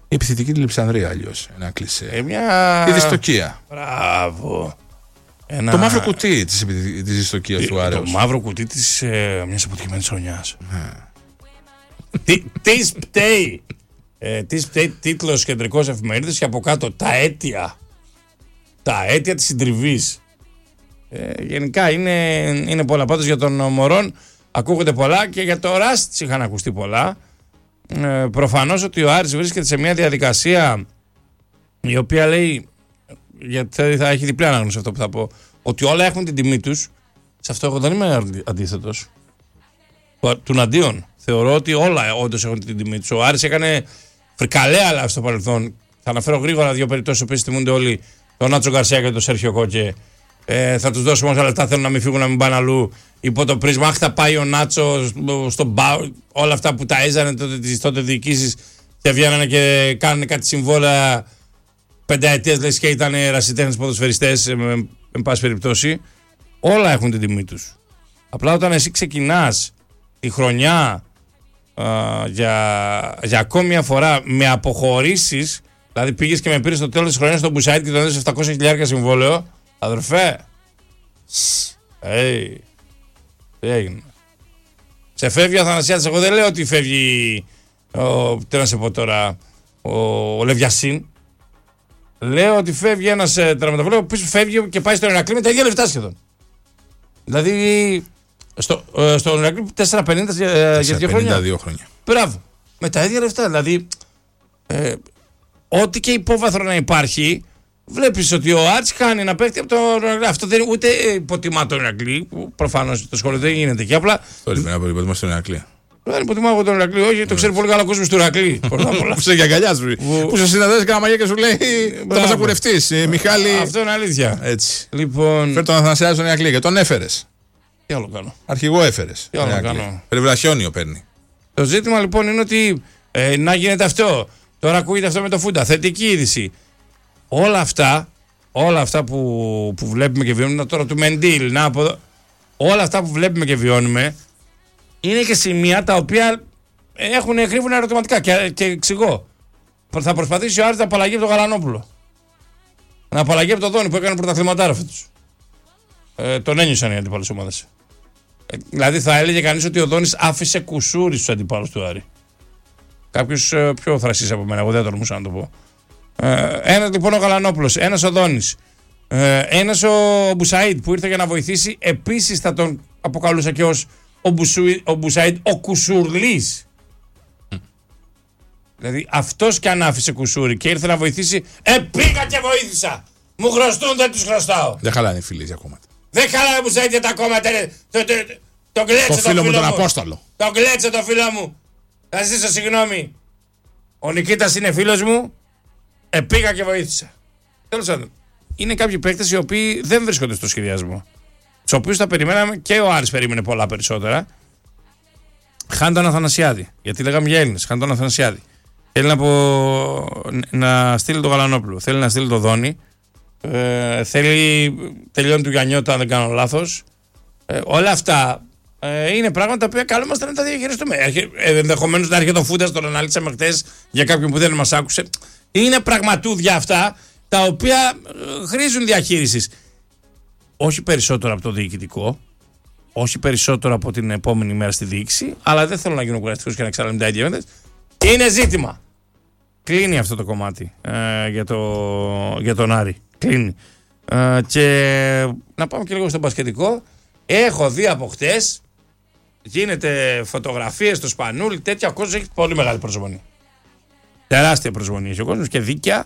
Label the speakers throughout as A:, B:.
A: Η επιθετική τη Λειψανδρία, αλλιώς. Ένα κλισέ.
B: Η
A: δυστοκία.
B: Μπράβο.
A: Το μαύρο κουτί της δυστοκίας του Άρεως.
B: Το μαύρο κουτί της μιας αποτυχημένης χρονιάς. Τι πταίει. Τίτλος κεντρικός εφημερίδας και από κάτω τα αίτια της συντριβής. Γενικά είναι πολλά. Πάντως για τον Μωρόν ακούγονται πολλά και για το Ράστιτς είχαν ακουστεί πολλά. Προφανώς ότι ο Άρης βρίσκεται σε μια διαδικασία η οποία λέει, γιατί θα έχει διπλή ανάγνωση αυτό που θα πω, ότι όλα έχουν την τιμή τους. Σε αυτό εγώ δεν είμαι αντίθετος. Του αντίον. Θεωρώ ότι όλα όντως έχουν την τιμή τους. Ο Άρης έκανε φρικαλέα λάθη στο παρελθόν. Θα αναφέρω γρήγορα δύο περιπτώσεις που θυμούνται όλοι. Τον Νάτσο Γκαρσία και τον Σέρχιο Κόκε. Θα τους δώσουμε όσα λεπτά θέλουν να μην φύγουν, να μην πάνε αλλού. Υπό το πρίσμα, αχ, θα πάει ο Νάτσο στον Μπάου. Όλα αυτά που τα έζανε τότε διοικήσεις και βγαίνανε και κάνανε κάτι συμβόλαια πενταετίες, λες και ήταν ερασιτέχνες ποδοσφαιριστές, εν πάση περιπτώσει. Όλα έχουν την τιμή τους. Απλά όταν εσύ ξεκινάς τη χρονιά για ακόμη μια φορά με αποχωρήσεις, δηλαδή πήγες και με πήρες στο τέλος της χρονιάς στον Μπουσάιτ και τον έδωσες 700.000 συμβόλαιο, αδερφέ. Τι έγινε. Σε φεύγει ο Αθανασιάδης. Εγώ δεν λέω ότι φεύγει τι να σε πω τώρα, ο Λεβιασίν. Λέω ότι φεύγει ένας τερματοφύλακας που φεύγει και πάει στον Ηρακλή με τα ίδια λεφτά σχεδόν. Δηλαδή στον Ηρακλή 4,50 για 2 χρόνια. Μπράβο. Με τα ίδια λεφτά. Δηλαδή ό,τι και υπόβαθρο να υπάρχει, βλέπεις ότι ο Άρης χάνει να παίχτη από τον Ηρακλή. Αυτό δεν ούτε υποτιμά τον Ηρακλή, που προφανώς το σχόλιο δεν γίνεται εκεί. Απλά.
A: Το είπε να υποτιμά τον Ηρακλή.
B: Δεν υποτιμάω εγώ τον Ηρακλή, όχι, το ξέρει πολύ καλά ο κόσμος του Ηρακλή.
A: Που σε αγκαλιάζει. Που σε συναντάζει κανένα μαγιά και σου λέει θα μας ακουρευτείς. Μιχάλη.
B: Αυτό είναι αλήθεια.
A: Έτσι.
B: Λοιπόν.
A: Φέρ τον Αθανασιάδη στον Ηρακλή και τον έφερες.
B: Τι άλλο κάνω.
A: Αρχηγό έφερες.
B: Τι άλλο κάνω.
A: Περιβραχιόνιο παίρνει.
B: Το ζήτημα λοιπόν είναι ότι να γίνεται αυτό. Τώρα ακούγεται αυτό με το Φούντα. Θετική είδηση. Όλα αυτά που βλέπουμε και βιώνουμε, τώρα του Μεντίλ, όλα αυτά που βλέπουμε και βιώνουμε είναι και σημεία τα οποία κρύβουν ερωτηματικά και εξηγώ. Θα προσπαθήσει ο Άρης να απαλλαγεί από τον Γαλανόπουλο. Να απαλλαγεί από τον Δόνη που έκανε πρωταθληματάρα φέτος. Τον ένιωσαν οι αντίπαλες ομάδες. Δηλαδή θα έλεγε κανείς ότι ο Δόνης άφησε κουσούρι στους αντιπάλους του Άρη. Κάποιος πιο θρασής από μένα, εγώ δεν τολμούσα να το πω. Ένας λοιπόν ο Γαλανόπουλος, ένας ο Δόνης, ένας ο Μπουσαΐντ που ήρθε για να βοηθήσει. Επίσης θα τον αποκαλούσα και ως ο Μπουσαΐντ ο Κουσουρλής. Δηλαδή αυτός κι αν άφησε κουσούρι και ήρθε να βοηθήσει, πήγα και βοήθησα. Μου χρωστούν, δεν τους χρωστάω.
A: Δεν χαλάνε οι φίλοι για κόμματα.
B: Δεν χαλάνε Μπουσαΐντ για τα κόμματα. Τον κλέτσε το φίλο μου.
A: Τον Απόστολο.
B: Τον κλέτσε το φίλο μου. Θα ζήσω συγγνώμη. Ο Νικήτας είναι φίλος μου. Πήγα και βοήθησα. Τέλος πάντων, είναι κάποιοι παίκτες οι οποίοι δεν βρίσκονται στο σχεδιασμό. Τους οποίους θα περιμέναμε και ο Άρης περίμενε πολλά περισσότερα. Χάνει τον Αθανασιάδη. Γιατί λέγαμε για Έλληνες. Χάνει τον Αθανασιάδη. Θέλει να στείλει τον Γαλανόπουλο. Θέλει να στείλει τον Δόνη. Τελειώνει του Γιαννιώτα, αν δεν κάνω λάθος. Όλα αυτά είναι πράγματα που καλούμαστε να τα διαχειριστούμε. Ενδεχομένως να έρχεται ο Φούντας, τον αναλύσαμε χτες για κάποιον που δεν μας άκουσε. Είναι πραγματούδια αυτά τα οποία χρήζουν διαχείρισης. Όχι περισσότερο από το διοικητικό, όχι περισσότερο από την επόμενη μέρα στη διοίκηση, αλλά δεν θέλω να γίνω κουραστικός και να ξαναλέμε τα ίδια. Είναι ζήτημα. Κλείνει αυτό το κομμάτι για τον Άρη. Κλείνει. Και να πάμε και λίγο στο μπασκετικό. Έχω δει από χτες, γίνεται φωτογραφίες στο Σπανούλι, τέτοια. Ο κόσμος έχει πολύ μεγάλη προσμονή. Τεράστια προσμονή έχει ο κόσμος και δίκαια.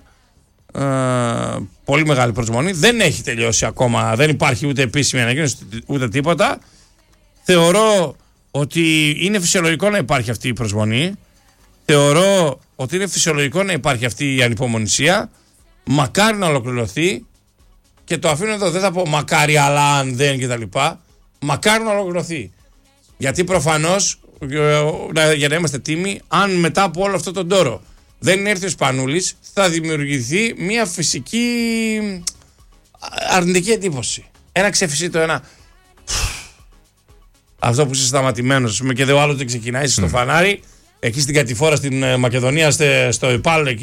B: Πολύ μεγάλη προσμονή. Δεν έχει τελειώσει ακόμα. Δεν υπάρχει ούτε επίσημη ανακοίνωση ούτε τίποτα. Θεωρώ ότι είναι φυσιολογικό να υπάρχει αυτή η προσμονή. Θεωρώ ότι είναι φυσιολογικό να υπάρχει αυτή η ανυπομονησία. Μακάρι να ολοκληρωθεί. Και το αφήνω εδώ. Δεν θα πω μακάρι, αλλά αν δεν κτλ. Μακάρι να ολοκληρωθεί. Γιατί προφανώς, για να είμαστε τίμοι, αν μετά από όλο αυτό τον τόρο δεν έρθει ο Σπανούλης, θα δημιουργηθεί μια φυσική αρνητική εντύπωση. Ένα ξεφυσίτο, ένα. Αυτό που είσαι σταματημένος και δεν άλλο δεν ξεκινάει στο φανάρι, εκεί στην κατηφόρα στην Μακεδονία, στο Ιππάλ,